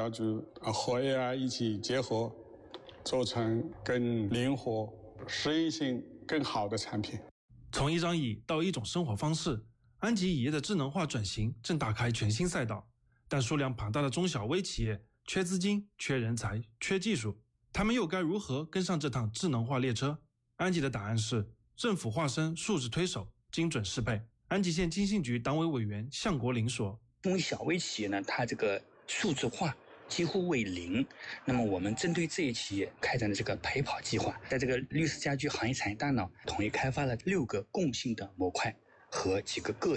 家具和 AI 一起结合，做成更灵活、适应性更好的产品。 从一张椅到一种生活方式，安吉椅业的智能化转型正打开全新赛道。但数量庞大的中小微企业缺资金、缺人才、缺技术，他们又该如何跟上这趟智能化列车？安吉的答案是政府化身数字推手，精准适配。安吉县经信局党委委员向国林说： 因为小微企业呢，它这个数字化几乎为零，那么我们针对这些企业开展的这个陪跑计划，在这个绿色家居行业产业大脑统一开发了6个共性的模块和几个个